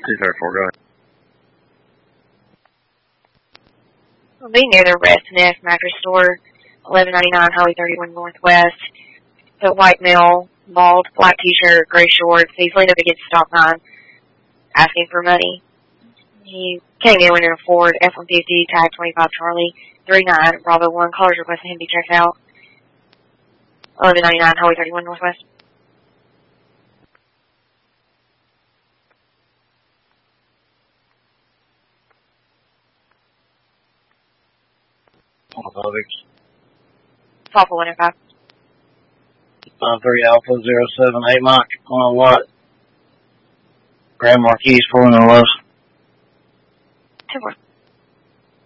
234, go ahead. We'll be near the Rest Nest mattress store, 1199 Highway 31 Northwest. It's a white male, bald, black t-shirt, gray shorts. He's leaned up against a stop sign, asking for money. He came in in a Ford F-150, tag 25 Charlie, 39 Bravo 1. Callers requesting him be checked out. 1199 Highway 31 Northwest. Alpha 105. 3 Alpha 078 Mike. On what? Grand Marquis 4 in the Lowe's. 10-4.